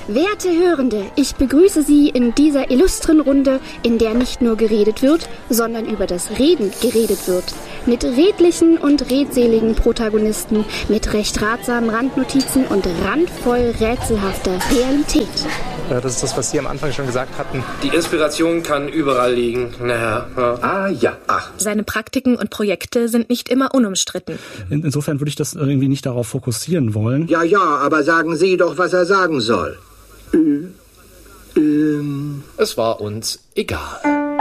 Werte Hörende, ich begrüße Sie in dieser illustren Runde, in der nicht nur geredet wird, sondern über das Reden geredet wird. Mit redlichen und redseligen Protagonisten, mit recht ratsamen Randnotizen und randvoll rätselhafter Realität. Das ist das, was Sie am Anfang schon gesagt hatten. Die Inspiration kann überall liegen. Naja. Seine Praktiken und Projekte sind nicht immer unumstritten. Insofern würde ich das irgendwie nicht darauf fokussieren wollen. Ja, aber sagen Sie doch, was er sagen soll. Es war uns egal.